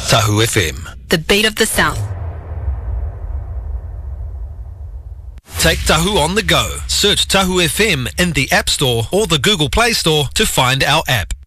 Tahu FM. The beat of the South. Take Tahu on the go. Search Tahu FM in the App Store or the Google Play Store to find our app.